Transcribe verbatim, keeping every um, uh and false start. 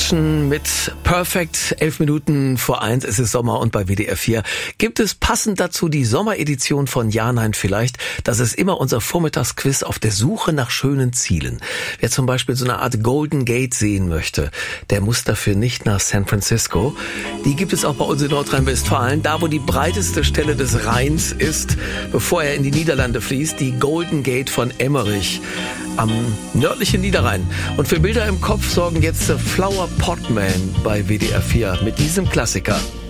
Action mit Perfect. Elf Minuten vor eins, es ist Sommer und bei W D R vier gibt es passend dazu die Sommeredition von Ja, Nein, Vielleicht. Das ist immer unser Vormittagsquiz auf der Suche nach schönen Zielen. Wer zum Beispiel so eine Art Golden Gate sehen möchte, der muss dafür nicht nach San Francisco. Die gibt es auch bei uns in Nordrhein-Westfalen, da wo die breiteste Stelle des Rheins ist, bevor er in die Niederlande fließt, die Golden Gate von Emmerich am nördlichen Niederrhein. Und für Bilder im Kopf sorgen jetzt Flower Pot Man bei W D R vier mit diesem Klassiker.